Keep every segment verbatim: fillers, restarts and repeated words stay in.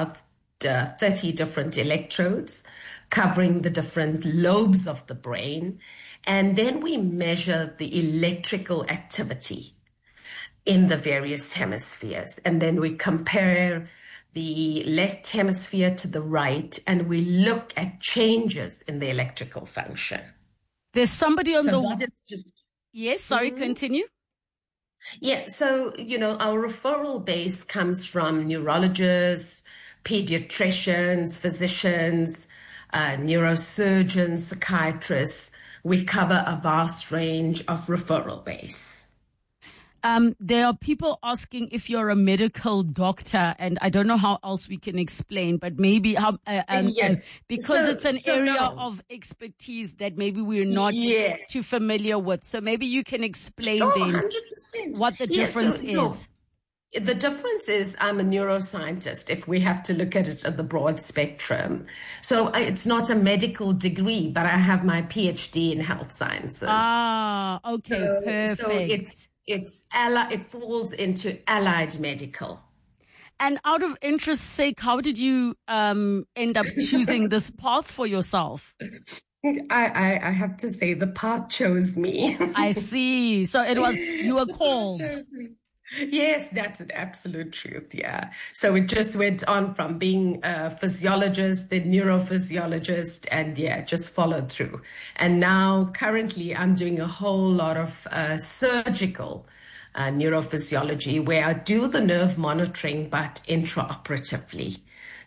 about uh, thirty different electrodes covering the different lobes of the brain. And then we measure the electrical activity in the various hemispheres. And then we compare the left hemisphere to the right, and we look at changes in the electrical function. There's somebody on so the... That is just... Yes, sorry, mm-hmm. continue. Yeah, so, you know, our referral base comes from neurologists, pediatricians, physicians, uh, neurosurgeons, psychiatrists. We cover a vast range of referral base. Um, there are people asking if you're a medical doctor, and I don't know how else we can explain, but maybe how, uh, um, yeah. uh, because so, it's an so area no. of expertise that maybe we're not yes. too familiar with. So maybe you can explain sure, then one hundred percent. what the yeah, difference so, is. No. The difference is I'm a neuroscientist, if we have to look at it at the broad spectrum. So it's not a medical degree, but I have my PhD in health sciences. Ah, okay, so, perfect. So it's It's alli- it falls into allied medical. And out of interest's sake, how did you um, end up choosing this path for yourself? I, I, I have to say the path chose me. I see. So it was, you were called. Yes, that's an absolute truth, yeah. So it just went on from being a physiologist, then neurophysiologist, and yeah, just followed through. And now currently I'm doing a whole lot of uh, surgical uh, neurophysiology where I do the nerve monitoring, but intraoperatively.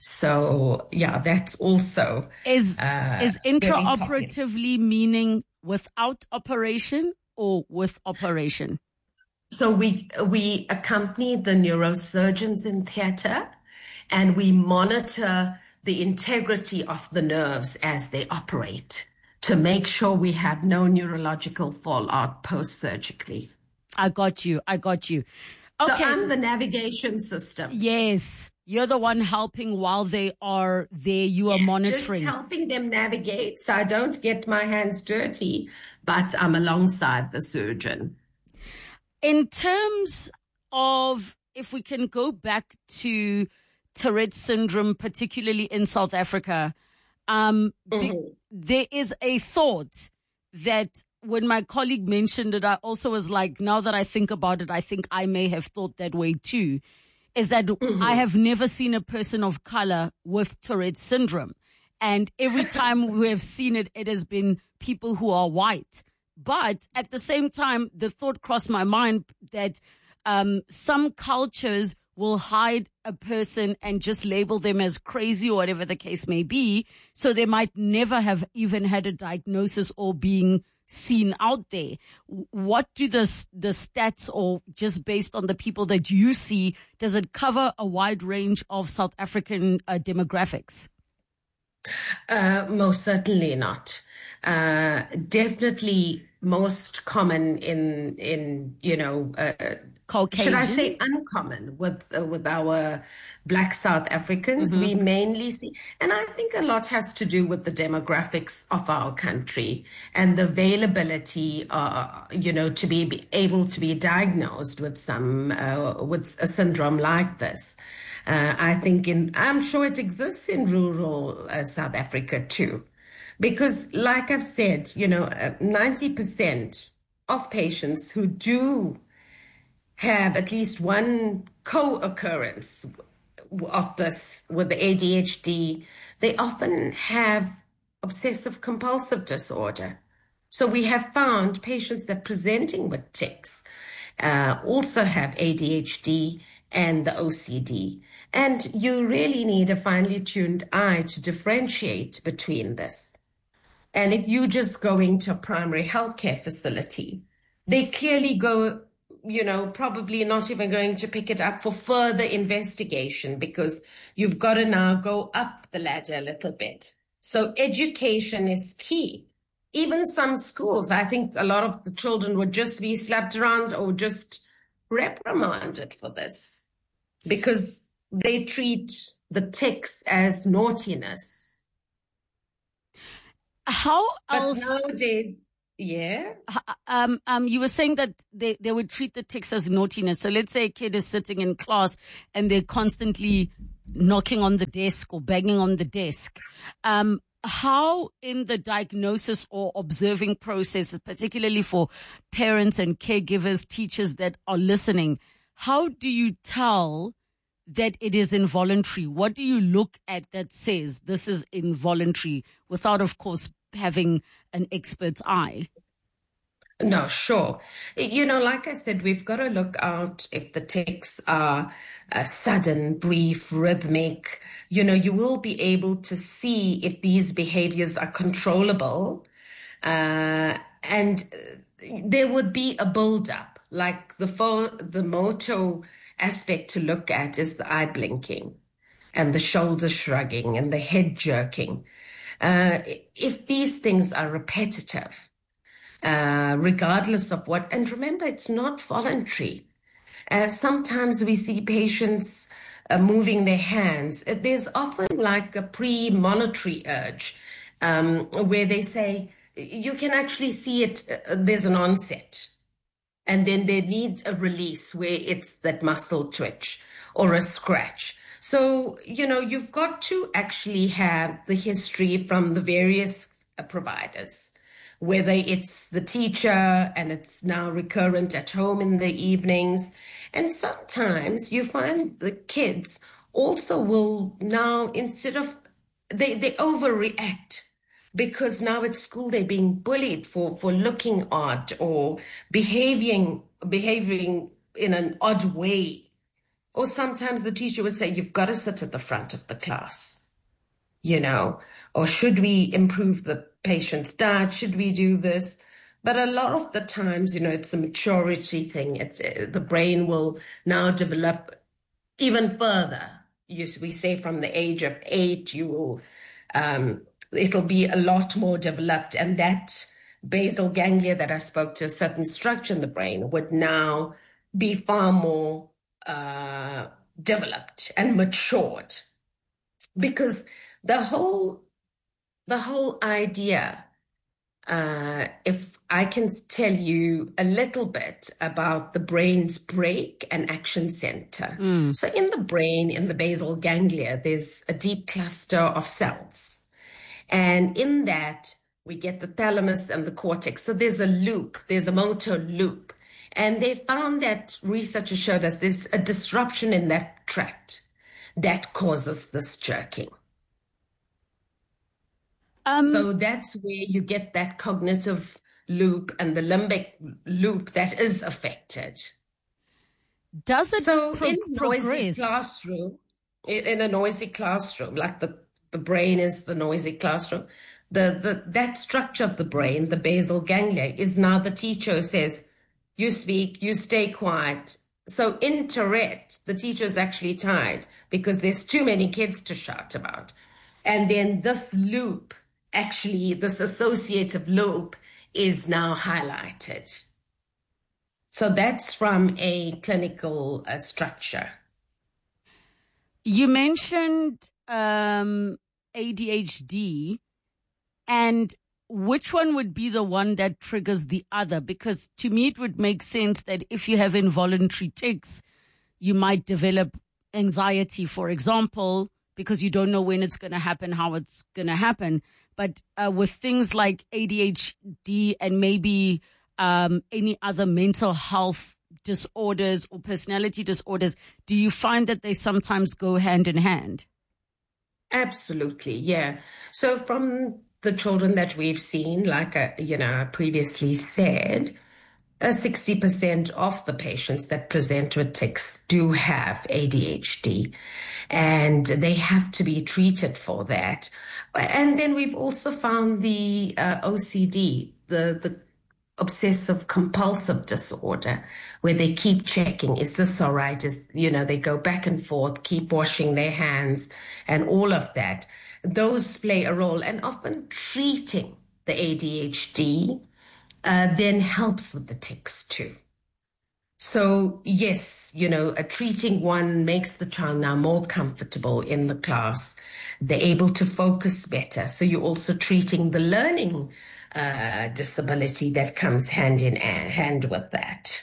So yeah, that's also... Is, uh, is intraoperatively meaning without operation or with operation? So we we accompany the neurosurgeons in theater, and we monitor the integrity of the nerves as they operate to make sure we have no neurological fallout post-surgically. I got you. I got you. Okay. So I'm the navigation system. Yes. You're the one helping while they are there. You are yeah, monitoring. Just helping them navigate so I don't get my hands dirty, but I'm alongside the surgeon. In terms of, if we can go back to Tourette syndrome, particularly in South Africa, um, mm-hmm. the, there is a thought that when my colleague mentioned it, I also was like, now that I think about it, I think I may have thought that way too, is that mm-hmm. I have never seen a person of color with Tourette syndrome. And every time we have seen it, it has been people who are white. But at the same time, the thought crossed my mind that um, some cultures will hide a person and just label them as crazy or whatever the case may be. So they might never have even had a diagnosis or being seen out there. What do the, the stats, or just based on the people that you see, does it cover a wide range of South African uh, demographics? Uh, most certainly not. Uh, definitely most common in, in, you know, uh, Caucasian? Should I say uncommon with, uh, with our Black South Africans? Mm-hmm. We mainly see, and I think a lot has to do with the demographics of our country and the availability, uh, you know, to be able to be diagnosed with some, uh, with a syndrome like this. Uh, I think in, I'm sure it exists in rural uh, South Africa too. Because like I've said, you know, uh, ninety percent of patients who do have at least one co-occurrence of this with the A D H D, they often have obsessive compulsive disorder. So we have found patients that presenting with tics uh, also have A D H D and the O C D. And you really need a finely tuned eye to differentiate between this. And if you just go into a primary healthcare facility, they clearly go, you know, probably not even going to pick it up for further investigation because you've got to now go up the ladder a little bit. So education is key. Even some schools, I think a lot of the children would just be slapped around or just reprimanded for this because they treat the tics as naughtiness. How but else? Nowadays, Yeah. Um, um, you were saying that they, they would treat the tics as naughtiness. So let's say a kid is sitting in class and they're constantly knocking on the desk or banging on the desk. Um, how in the diagnosis or observing process, particularly for parents and caregivers, teachers that are listening, how do you tell that it is involuntary? What do you look at that says this is involuntary without, of course, having an expert's eye? No, sure. You know, like I said, we've got to look out if the tics are uh, sudden, brief, rhythmic. You know, you will be able to see if these behaviors are controllable. Uh, and uh, there would be a build-up. Like the fo- the motor aspect to look at is the eye blinking and the shoulder shrugging and the head jerking. Uh, if these things are repetitive, uh, regardless of what, and remember, it's not voluntary. Uh, sometimes we see patients uh, moving their hands. Uh, There's often like a pre-monitory urge um, where they say, you can actually see it, uh, there's an onset. And then they need a release where it's that muscle twitch or a scratch. So, you know, you've got to actually have the history from the various uh, providers, whether it's the teacher and it's now recurrent at home in the evenings. And sometimes you find the kids also will now, instead of, they, they overreact because now at school they're being bullied for, for looking odd or behaving behaving in an odd way. Or sometimes the teacher would say, you've got to sit at the front of the class, you know, or should we improve the patient's diet? Should we do this? But a lot of the times, you know, it's a maturity thing. It, uh, the brain will now develop even further. You, we say from the age of eight, you will, um, it'll be a lot more developed. And that basal ganglia that I spoke to, a certain structure in the brain, would now be far more uh, developed and matured. Because the whole, the whole idea, uh, if I can tell you a little bit about the brain's brake and action center. Mm. So in the brain, in the basal ganglia, there's a deep cluster of cells. And in that, we get the thalamus and the cortex. So there's a loop, there's a motor loop. And they found that researchers showed us there's a disruption in that tract that causes this jerking. Um, so that's where you get that cognitive loop and the limbic loop that is affected. Does it so pro- in a progress? noisy classroom, in a noisy classroom, like the, the brain is the noisy classroom, the, the that structure of the brain, the basal ganglia, is now the teacher who says, you speak, you stay quiet. So in Tourette, the teacher is actually tired because there's too many kids to shout about. And then this loop, actually, this associative loop is now highlighted. So that's from a clinical uh, structure. You mentioned um, A D H D, and which one would be the one that triggers the other? Because to me, it would make sense that if you have involuntary tics, you might develop anxiety, for example, because you don't know when it's going to happen, how it's going to happen. But uh, with things like A D H D and maybe um, any other mental health disorders or personality disorders, do you find that they sometimes go hand in hand? Absolutely, yeah. So from the children that we've seen, like I, you know, I previously said, uh, sixty percent of the patients that present with tics do have A D H D, and they have to be treated for that. And then we've also found the uh, O C D, the the obsessive compulsive disorder, where they keep checking, is this all right? Is, you know, they go back and forth, keep washing their hands and all of that. Those play a role, and often treating the A D H D uh, then helps with the tics too. So yes, you know, uh, treating one makes the child now more comfortable in the class. They're able to focus better. So you're also treating the learning uh, disability that comes hand in hand with that.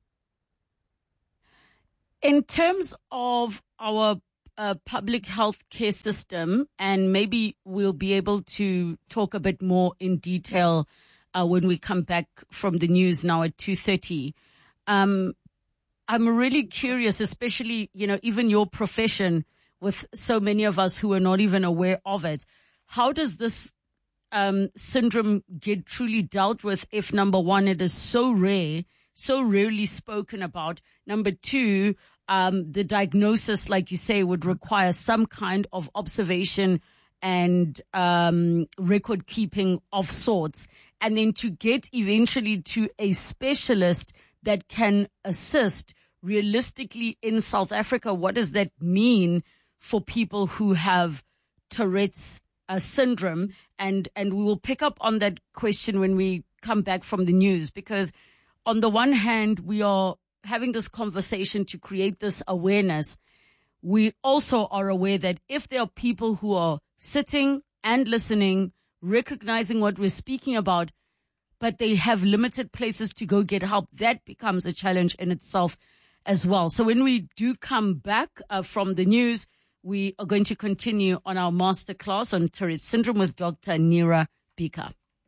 In terms of our uh, public health care system, and maybe we'll be able to talk a bit more in detail uh, when we come back from the news now at two thirty. Um, I'm really curious, especially, you know, even your profession with so many of us who are not even aware of it. How does this um, syndrome get truly dealt with if, number one, it is so rare, so rarely spoken about? Number two, um, the diagnosis, like you say, would require some kind of observation and um, record keeping of sorts. And then to get eventually to a specialist that can assist realistically in South Africa, what does that mean for people who have Tourette's uh, syndrome? And, and we will pick up on that question when we come back from the news, because on the one hand, we are having this conversation to create this awareness. We also are aware that if there are people who are sitting and listening, recognizing what we're speaking about, but they have limited places to go get help, that becomes a challenge in itself as well. So when we do come back uh, from the news, we are going to continue on our masterclass on Tourette's syndrome with Doctor Nira Bika.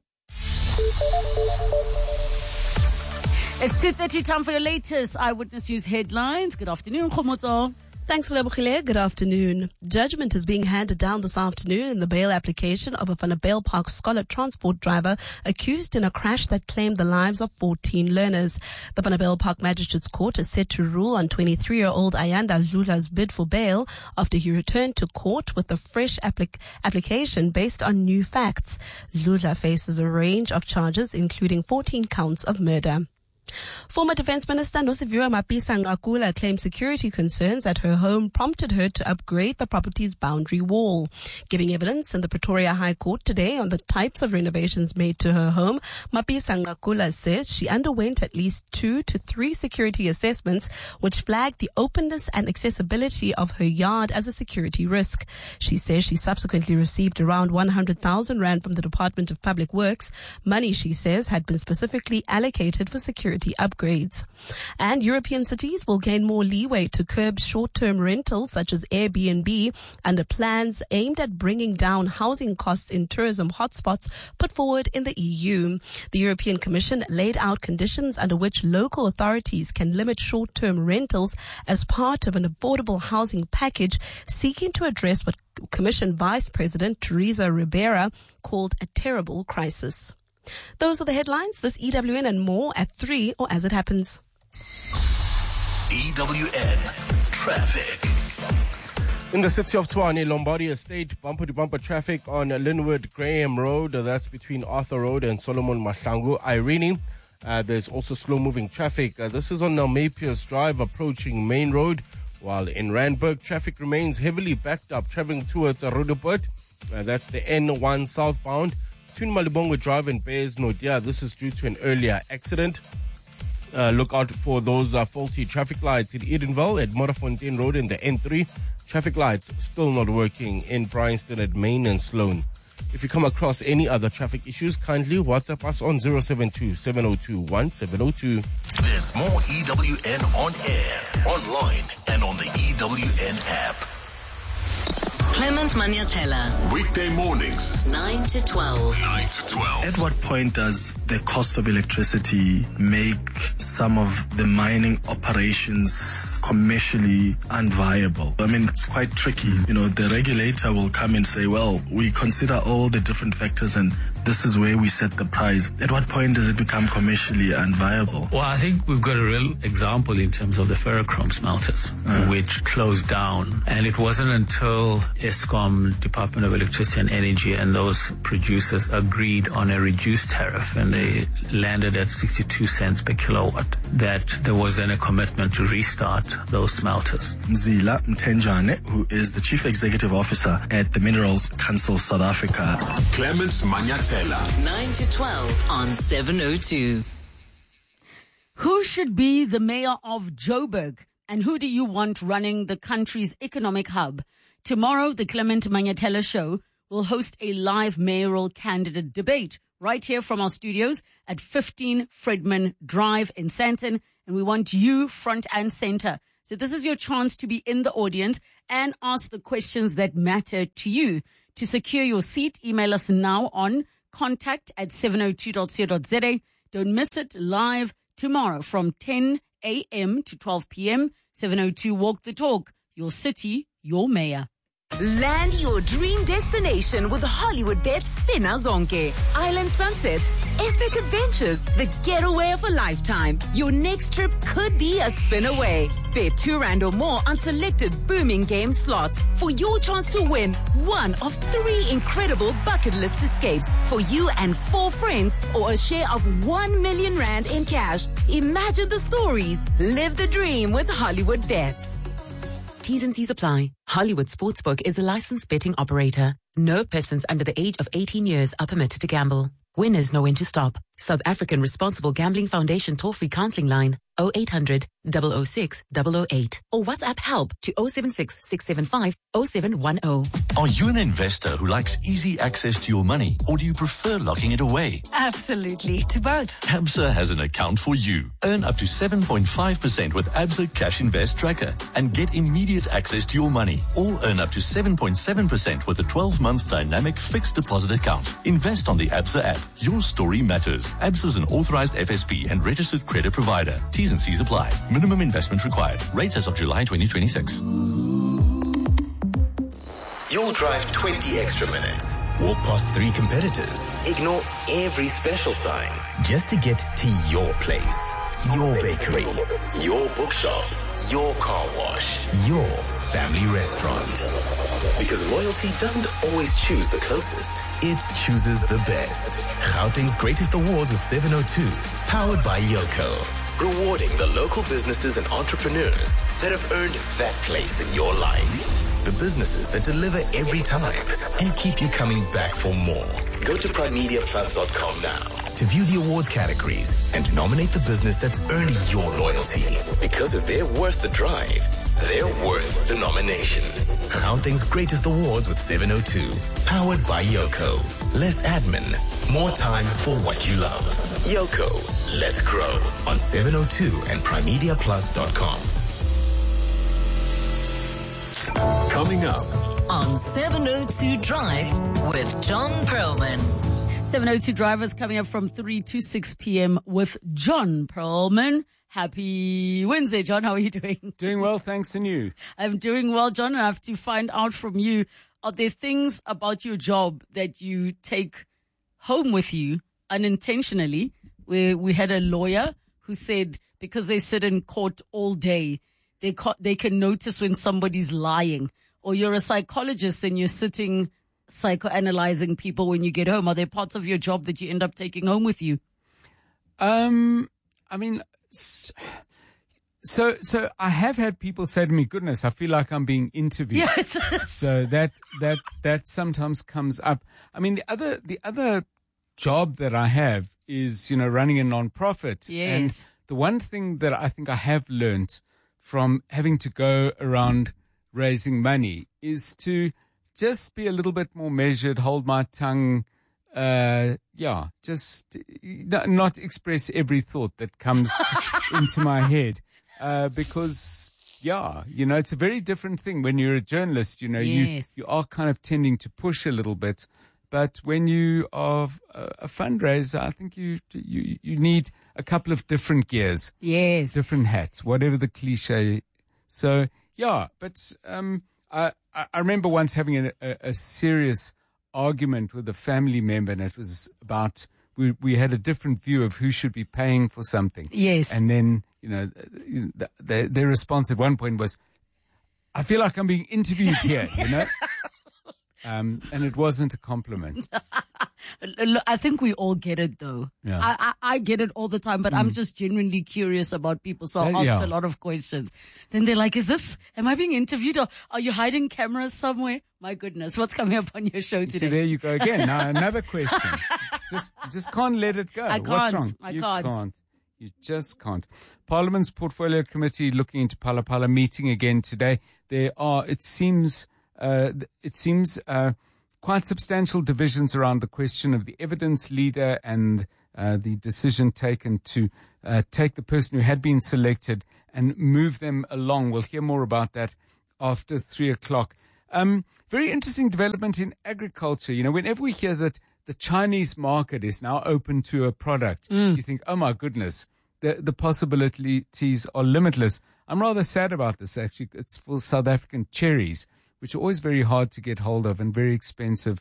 It's two thirty, time for your latest Eyewitness News headlines. Good afternoon, Khomotso. Thanks, Lebohile. Good afternoon. Judgment is being handed down this afternoon in the bail application of a Vanderbijl Park scholar transport driver accused in a crash that claimed the lives of fourteen learners. The Vanderbijl Park Magistrates Court is set to rule on twenty-three-year-old Ayanda Zula's bid for bail after he returned to court with a fresh applic- application based on new facts. Zula faces a range of charges, including fourteen counts of murder. Former Defense Minister Nosiviwe Mapisa-Nqakula claimed security concerns at her home prompted her to upgrade the property's boundary wall. Giving evidence in the Pretoria High Court today on the types of renovations made to her home, Mapisa-Nqakula says she underwent at least two to three security assessments which flagged the openness and accessibility of her yard as a security risk. She says she subsequently received around one hundred thousand rand from the Department of Public Works, money she says had been specifically allocated for security upgrades. And European cities will gain more leeway to curb short-term rentals such as Airbnb under plans aimed at bringing down housing costs in tourism hotspots put forward in the E U. The European Commission laid out conditions under which local authorities can limit short-term rentals as part of an affordable housing package seeking to address what Commission Vice President Teresa Ribeira called a terrible crisis. Those are the headlines. This E W N and more at three, or as it happens. E W N Traffic. In the city of Tshwane, Lombardy Estate, bumper-to-bumper traffic on Linwood Graham Road. That's between Arthur Road and Solomon Mahlangu. Irene, uh, there's also slow-moving traffic. Uh, this is on Napiers Drive approaching Main Road. While in Randburg, traffic remains heavily backed up traveling towards Rudaput. Uh, that's the N one southbound. Between Malibongwe Drive and Bayes Nodia, this is due to an earlier accident. Uh, look out for those uh, faulty traffic lights in Edenville at Morafontein Road in the N three. Traffic lights still not working in Bryanston at Main and Sloane. If you come across any other traffic issues, kindly WhatsApp us on zero seven two, seven zero two, one seven zero two. There's more E W N on air, online, and on the E W N app. Clement Maniatella. Weekday mornings. nine to twelve. nine to twelve. At what point does the cost of electricity make some of the mining operations commercially unviable? I mean, it's quite tricky. You know, the regulator will come and say, well, we consider all the different factors and this is where we set the price. At what point does it become commercially unviable? Well, I think we've got a real example in terms of the ferrochrome smelters, uh. which closed down. And it wasn't until Eskom, Department of Electricity and Energy, and those producers agreed on a reduced tariff, and they landed at sixty-two cents per kilowatt, that there was then a commitment to restart those smelters. Mzila Mtenjane, who is the Chief Executive Officer at the Minerals Council South Africa. Clements Maniatella. nine to twelve on seven oh two. Who should be the mayor of Joburg? And who do you want running the country's economic hub? Tomorrow, the Clement Manyathela Show will host a live mayoral candidate debate right here from our studios at fifteen Fredman Drive in Sandton. And we want you front and center. So this is your chance to be in the audience and ask the questions that matter to you. To secure your seat, email us now on contact at seven oh two dot co dot za. Don't miss it, live tomorrow from ten a.m. to twelve p.m. seven oh two Walk the Talk. Your city, your mayor. Land your dream destination with Hollywood Bet Spinner Zonke. Island sunsets, epic adventures, the getaway of a lifetime. Your next trip could be a spin away. Bet two rand or more on selected booming game slots for your chance to win one of three incredible bucket list escapes for you and four friends, or a share of one million rand in cash. Imagine the stories. Live the dream with Hollywood Bets. T's and C's apply. Hollywood Sportsbook is a licensed betting operator. No persons under the age of eighteen years are permitted to gamble. Winners know when to stop. South African Responsible Gambling Foundation toll-free counseling line oh eight hundred, double oh six, double oh eight or WhatsApp help to oh seven six, six seven five, oh seven one oh. Are you an investor who likes easy access to your money, or do you prefer locking it away? Absolutely, to both. Absa has an account for you. Earn up to seven point five percent with Absa Cash Invest Tracker and get immediate access to your money, or earn up to seven point seven percent with a twelve-month dynamic fixed deposit account. Invest on the Absa app. Your story matters. Absa is an authorized F S P and registered credit provider. T's and C's apply. Minimum investment required. Rates as of July twenty twenty-six. You'll drive twenty extra minutes, walk past three competitors, ignore every special sign just to get to your place, your bakery, your bookshop, your car wash, your family restaurant. Because loyalty doesn't always choose the closest, it chooses the best. Gauteng's Greatest Awards with seven oh two, powered by Yoko. Rewarding the local businesses and entrepreneurs that have earned that place in your life. The businesses that deliver every time and keep you coming back for more. Go to prime media plus dot com now to view the awards categories and nominate the business that's earned your loyalty. Because if they're worth the drive, they're worth the nomination. Gauteng's Greatest Awards with seven oh two, powered by Yoko. Less admin, more time for what you love. Yoko, let's grow on seven oh two and prime media plus dot com. Coming up on seven oh two Drive with John Perlman. seven oh two Drive is coming up from three to six p.m. with John Perlman. Happy Wednesday, John. How are you doing? Doing well, thanks, and you? I'm doing well, John. I have to find out from you, are there things about your job that you take home with you unintentionally? We, we had a lawyer who said because they sit in court all day, they ca- they can notice when somebody's lying. Or you're a psychologist and you're sitting psychoanalyzing people when you get home. Are there parts of your job that you end up taking home with you? Um, I mean, so so I have had people say to me, "Goodness, I feel like I'm being interviewed." Yes. So that that that sometimes comes up. I mean, the other the other job that I have is, you know, running a nonprofit. Yes. And the one thing that I think I have learned from having to go around raising money is to just be a little bit more measured, hold my tongue, uh, yeah, just not express every thought that comes into my head, uh, because, yeah, you know, it's a very different thing when you're a journalist, you know, yes. you, you are kind of tending to push a little bit. But when you are a fundraiser, I think you, you, you need a couple of different gears. Yes. Different hats, whatever the cliche. So, yeah, but, um, I, I remember once having a, a, a serious argument with a family member, and it was about, we, we had a different view of who should be paying for something. Yes. And then, you know, the, the, their response at one point was, I feel like I'm being interviewed here, you know? Um, and it wasn't a compliment. I think we all get it, though. Yeah. I, I, I get it all the time, but mm. I'm just genuinely curious about people, so I'll uh, ask yeah. a lot of questions. Then they're like, is this, am I being interviewed, or are you hiding cameras somewhere? My goodness, what's coming up on your show today? See, there you go again. Now, another question. just just can't let it go. I can't. What's wrong? I you can't. can't. You just can't. Parliament's Portfolio Committee looking into Phala Phala meeting again today. There are, it seems, uh, it seems, uh, quite substantial divisions around the question of the evidence leader and uh, the decision taken to uh, take the person who had been selected and move them along. We'll hear more about that after three o'clock. Um, very interesting development in agriculture. You know, whenever we hear that the Chinese market is now open to a product, mm. you think, oh my goodness, the, the possibilities are limitless. I'm rather sad about this, actually. It's for South African cherries, which are always very hard to get hold of and very expensive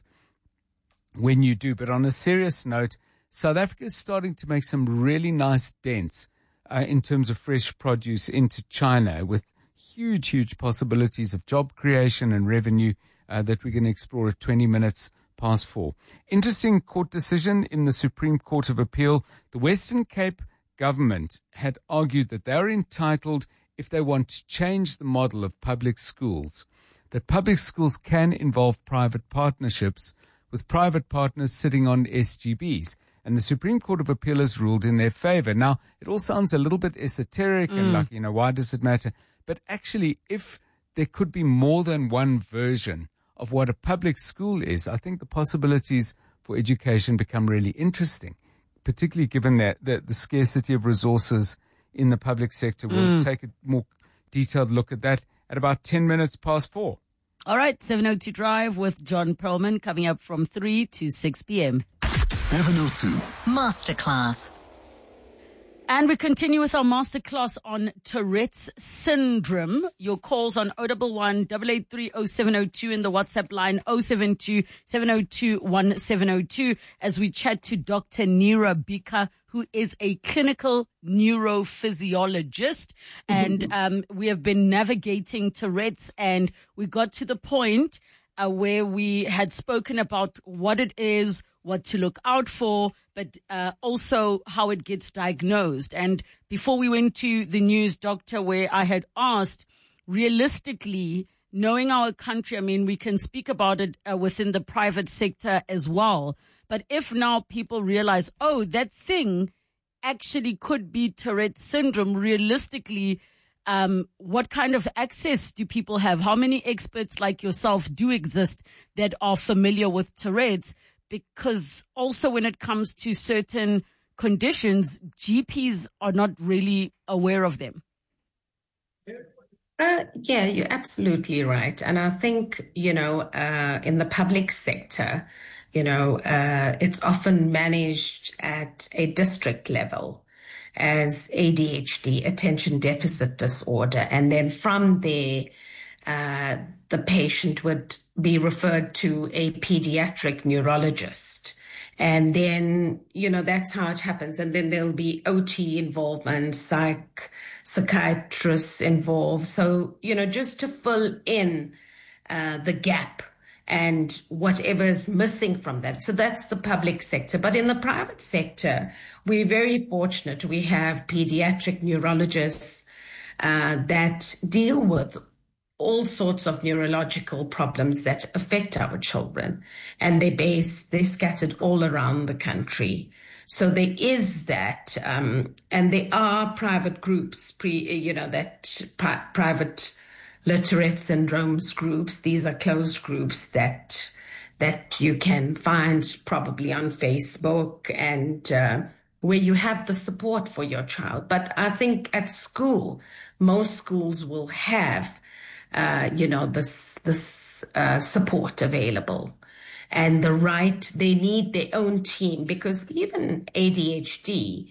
when you do. But on a serious note, South Africa is starting to make some really nice dents uh, in terms of fresh produce into China, with huge, huge possibilities of job creation and revenue uh, that we're going to explore at twenty minutes past four. Interesting court decision in the Supreme Court of Appeal. The Western Cape government had argued that they are entitled, if they want to change the model of public schools, that public schools can involve private partnerships with private partners sitting on S G Bs. And the Supreme Court of Appeal has ruled in their favor. Now, it all sounds a little bit esoteric mm. and like, you know, why does it matter? But actually, if there could be more than one version of what a public school is, I think the possibilities for education become really interesting, particularly given that the, the scarcity of resources in the public sector. We'll mm. take a more detailed look at that at about ten minutes past four. All right, seven oh two Drive with John Perlman coming up from three to six p.m. seven oh two Masterclass. And we continue with our masterclass on Tourette's syndrome. Your calls on oh one one, eight eight three, oh seven oh two in the WhatsApp line oh seven two, seven oh two, one seven oh two as we chat to Doctor Neera Bika, who is a clinical neurophysiologist. And um, we have been navigating Tourette's, and we got to the point uh, where we had spoken about what it is, what to look out for, but uh, also how it gets diagnosed. And before we went to the news, Doctor, where I had asked, realistically, knowing our country, I mean, we can speak about it uh, within the private sector as well. But if now people realize, oh, that thing actually could be Tourette's syndrome, realistically, um, what kind of access do people have? How many experts like yourself do exist that are familiar with Tourette's? Because also when it comes to certain conditions, G Ps are not really aware of them. Uh, yeah, you're absolutely right. And I think, you know, uh, in the public sector, you know, uh, it's often managed at a district level as A D H D, attention deficit disorder. And then from there, uh, the patient would be referred to a pediatric neurologist. And then, you know, that's how it happens. And then there'll be O T involvement, psych, psychiatrists involved. So, you know, just to fill in uh, the gap and whatever's missing from that. So that's the public sector. But in the private sector, we're very fortunate. We have pediatric neurologists uh, that deal with all sorts of neurological problems that affect our children. And they're based, they're scattered all around the country. So there is that, um, and there are private groups, pre, you know, that pri- private Tourette syndromes groups. These are closed groups that that you can find probably on Facebook and uh, where you have the support for your child. But I think at school, most schools will have Uh, you know, this, this, uh, support available and the right, they need their own team, because even A D H D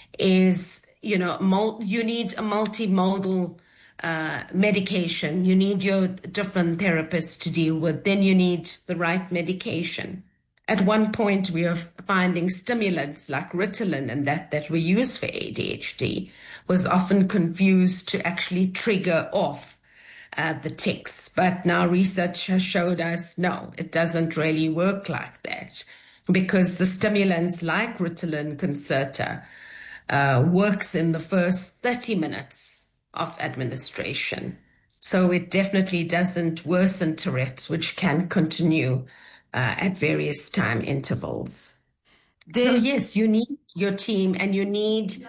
is, you know, mul- you need a multimodal, uh, medication. You need your different therapists to deal with. Then you need the right medication. At one point, we are finding stimulants like Ritalin and that, that we use for A D H D was often confused to actually trigger off Uh, the tics. But now research has showed us, no, it doesn't really work like that, because the stimulants like Ritalin, Concerta, uh, works in the first thirty minutes of administration. So it definitely doesn't worsen Tourette's, which can continue uh, at various time intervals. There, so yes, you need your team and you need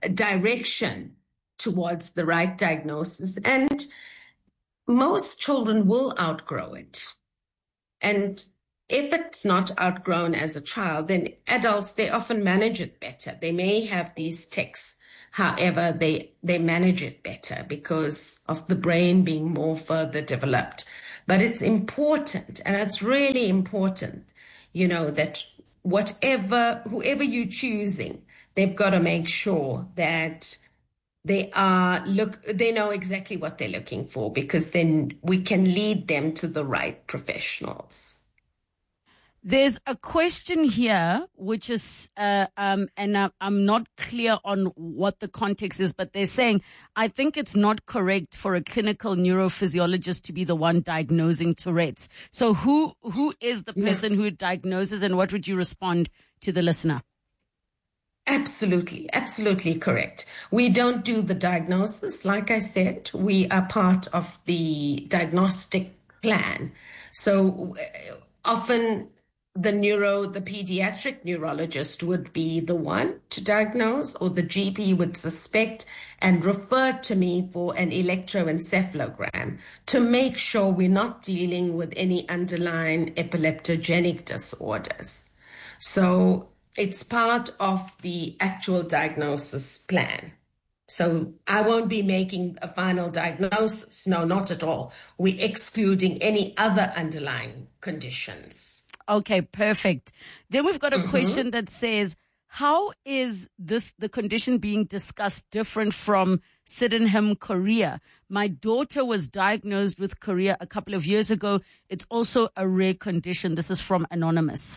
direction towards the right diagnosis. And most children will outgrow it. And if it's not outgrown as a child, then adults, they often manage it better. They may have these tics. However, they, they manage it better because of the brain being more further developed. But it's important, and it's really important, you know, that whatever, whoever you're choosing, they've got to make sure that they are look, they know exactly what they're looking for, because then we can lead them to the right professionals. There's a question here, which is, uh, um, and uh, I'm not clear on what the context is, but they're saying, I think it's not correct for a clinical neurophysiologist to be the one diagnosing Tourette's. So who, who is the person who diagnoses, and what would you respond to the listener? Absolutely, absolutely correct. We don't do the diagnosis. Like I said, we are part of the diagnostic plan. So often the neuro, the pediatric neurologist would be the one to diagnose, or the G P would suspect and refer to me for an electroencephalogram to make sure we're not dealing with any underlying epileptogenic disorders. So it's part of the actual diagnosis plan. So I won't be making a final diagnosis. No, not at all. We're excluding any other underlying conditions. Okay, perfect. Then we've got a Mm-hmm. question that says, how is this, the condition being discussed, different from Sydenham chorea? My daughter was diagnosed with chorea a couple of years ago. It's also a rare condition. This is from Anonymous.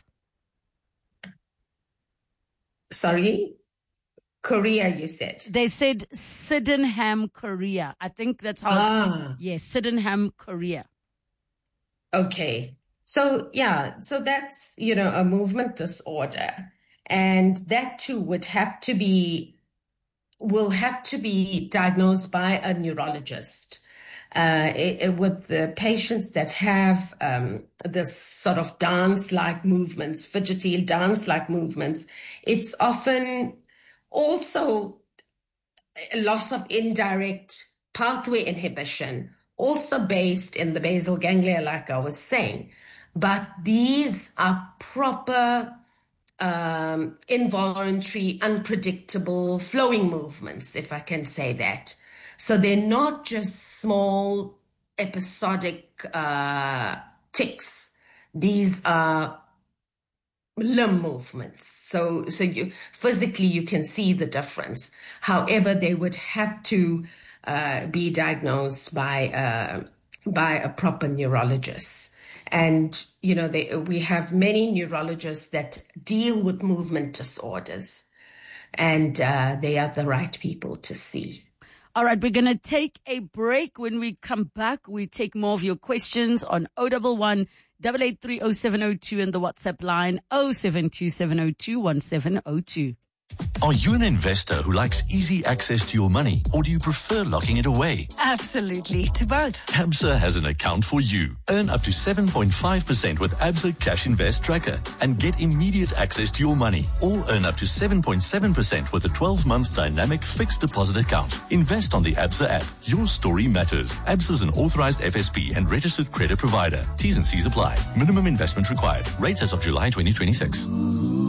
Sorry? Korea, you said? They said Sydenham chorea. I think that's how Ah. it's, yes, Sydenham chorea. Okay. So, yeah, so that's, you know, a movement disorder. And that too would have to be, will have to be diagnosed by a neurologist. Uh, it, it, with the patients that have um, this sort of dance-like movements, fidgety dance-like movements, it's often also a loss of indirect pathway inhibition, also based in the basal ganglia, like I was saying. But these are proper um, involuntary, unpredictable flowing movements, if I can say that. So they're not just small episodic uh, tics. These are limb movements. So, so you physically you can see the difference. However, they would have to uh, be diagnosed by uh, by a proper neurologist. And, you know, they, we have many neurologists that deal with movement disorders, and uh, they are the right people to see. All right, we're going to take a break. When we come back, we take more of your questions on zero one one, eight eight three, zero seven zero two and the WhatsApp line zero seven two seven zero two one seven zero two. Are you an investor who likes easy access to your money, or do you prefer locking it away? Absolutely, to both. Absa has an account for you. Earn up to seven point five percent with Absa Cash Invest Tracker and get immediate access to your money, or earn up to seven point seven percent with a twelve-month dynamic fixed deposit account. Invest on the Absa app. Your story matters. Absa is an authorized F S P and registered credit provider. T's and C's apply. Minimum investment required. Rates as of July twenty twenty-six.